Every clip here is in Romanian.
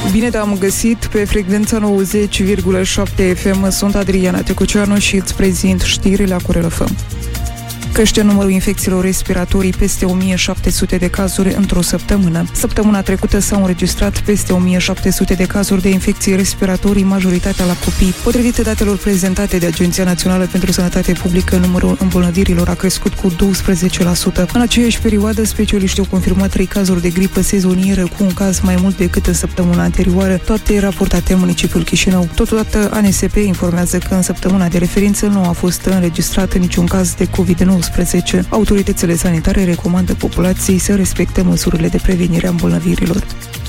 Bine te-am găsit pe frecvența 90,7 FM. Sunt Adriana Tecuceanu și îți prezint știrile Corel FM. Crește numărul infecțiilor respiratorii, peste 1700 de cazuri într-o săptămână. Săptămâna trecută s-au înregistrat peste 1700 de cazuri de infecții respiratorii, majoritatea la copii. Potrivit datelor prezentate de Agenția Națională pentru Sănătate Publică, numărul îmbolnăvirilor a crescut cu 12%. În aceeași perioadă, specialiștii au confirmat 3 cazuri de gripă sezonieră, cu un caz mai mult decât în săptămâna anterioară, toate raportate în municipiul Chișinău. Totodată, ANSP informează că în săptămâna de referință nu a fost înregistrat niciun caz de COVID-19. Autoritățile sanitare recomandă populației să respecte măsurile de prevenire a îmbolnăvirilor.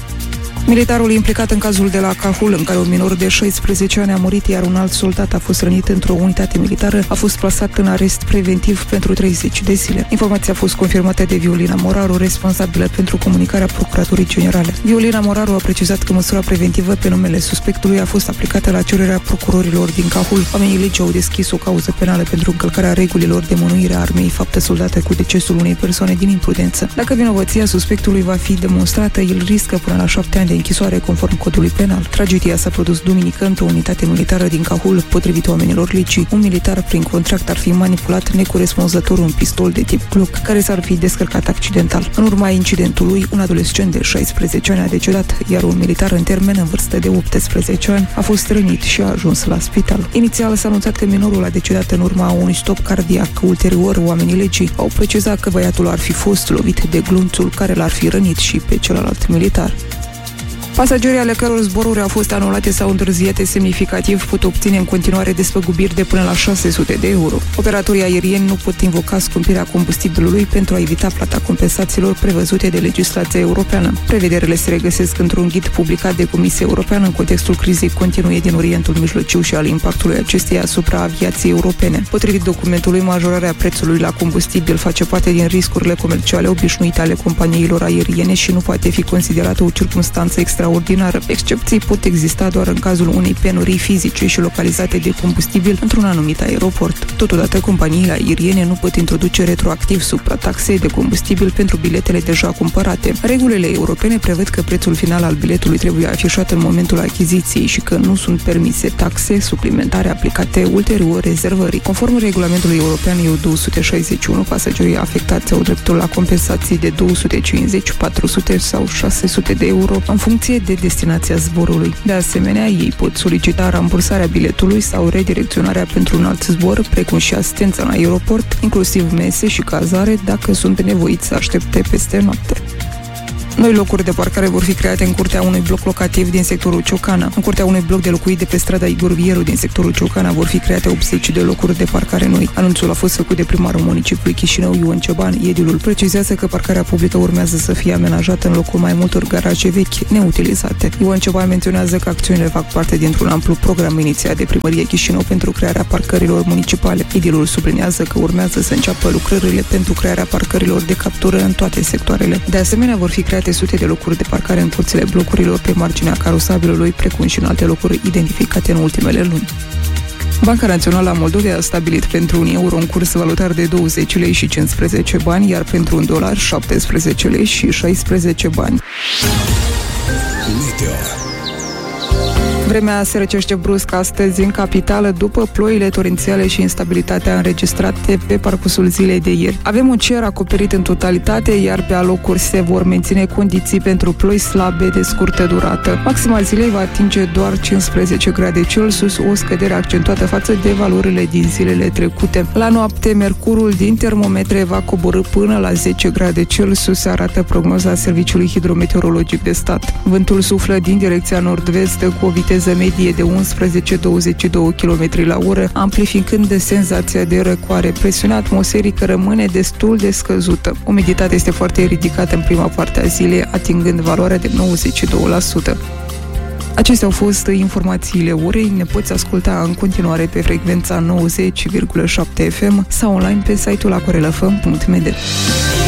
Militarul implicat în cazul de la Cahul, în care un minor de 16 ani a murit, iar un alt soldat a fost rănit într-o unitate militară, a fost plasat în arest preventiv pentru 30 de zile. Informația a fost confirmată de Violina Moraru, responsabilă pentru comunicarea Procuraturii Generale. Violina Moraru a precizat că măsura preventivă pe numele suspectului a fost aplicată la cererea procurorilor din Cahul. Oamenii legii au deschis o cauză penală pentru încălcarea regulilor de mânuire a armei, faptă soldată cu decesul unei persoane din imprudență. Dacă vinovăția suspectului va fi demonstrată, el riscă până la 7 ani de închisoare conform codului penal. Tragedia s-a produs duminică într-o unitate militară din Cahul. Potrivit oamenilor legii, un militar prin contract ar fi manipulat necorespunzător un pistol de tip Glock, care s-ar fi descărcat accidental. În urma incidentului, un adolescent de 16 ani a decedat, iar un militar în termen în vârstă de 18 ani a fost rănit și a ajuns la spital. Inițial s-a anunțat că minorul a decedat în urma unui stop cardiac. Ulterior, oamenii legii au precizat că băiatul ar fi fost lovit de glunțul care l-ar fi rănit și pe celălalt militar. Pasagerii ale căror zboruri au fost anulate sau întârziate semnificativ pot obține în continuare despăgubiri de până la 600 de euro. Operatorii aerieni nu pot invoca scumpirea combustibilului pentru a evita plata compensațiilor prevăzute de legislația europeană. Prevederile se regăsesc într-un ghid publicat de Comisia Europeană în contextul crizei continue din Orientul Mijlociu și al impactului acesteia asupra aviației europene. Potrivit documentului, majorarea prețului la combustibil face parte din riscurile comerciale obișnuite ale companiilor aeriene și nu poate fi considerată o circumstanță extraordinară. Excepții pot exista doar în cazul unei penurii fizice și localizate de combustibil într-un anumit aeroport. Totodată, companiile aeriene nu pot introduce retroactiv suprataxe de combustibil pentru biletele deja cumpărate. Regulile europene prevăd că prețul final al biletului trebuie afișat în momentul achiziției și că nu sunt permise taxe suplimentare aplicate ulterior rezervării. Conform regulamentului european EU 261, pasagerii afectați au dreptul la compensații de 250, 400 sau 600 de euro în funcție de destinația zborului. De asemenea, ei pot solicita rambursarea biletului sau redirecționarea pentru un alt zbor, precum și asistența în aeroport, inclusiv mese și cazare, dacă sunt nevoiți să aștepte peste noapte. Noi locuri de parcare vor fi create în curtea unui bloc locativ din sectorul Ciocana. În curtea unui bloc de locuit de pe strada Igor Vieru din sectorul Ciocana vor fi create 80 de locuri de parcare noi. Anunțul a fost făcut de primarul municipiului Chișinău, Ion Ceban. Edilul precizează că parcarea publică urmează să fie amenajată în locul mai multor garaje vechi, neutilizate. Ion Ceban menționează că acțiunile fac parte dintr-un amplu program inițiat de primăria Chișinău pentru crearea parcărilor municipale. Edilul subliniază că urmează să înceapă lucrările pentru crearea parcărilor de captură în toate sectoarele. De asemenea, vor fi create sute de locuri de parcare în curțile blocurilor pe marginea carosabilului, precum și în alte locuri identificate în ultimele luni. Banca Națională a Moldovei a stabilit pentru un euro un curs valutar de 20 lei și 15 bani, iar pentru un dolar 17 lei și 16 bani. Meteo. Vremea se răcește brusc astăzi în capitală după ploile torențiale și instabilitatea înregistrate pe parcursul zilei de ieri. Avem un cer acoperit în totalitate, iar pe alocuri se vor menține condiții pentru ploi slabe de scurtă durată. Maxima zilei va atinge doar 15 grade Celsius, o scădere accentuată față de valorile din zilele trecute. La noapte, mercurul din termometre va coborî până la 10 grade Celsius, arată prognoza Serviciului Hidrometeorologic de Stat. Vântul suflă din direcția nord-vest cu o viteză medie de 11-22 km la oră, amplificând senzația de răcoare. Presiunea atmosferică rămâne destul de scăzută. Umiditatea este foarte ridicată în prima parte a zilei, atingând valoarea de 92%. Acestea au fost informațiile orei. Ne poți asculta în continuare pe frecvența 90,7 FM sau online pe site-ul acorelfm.md.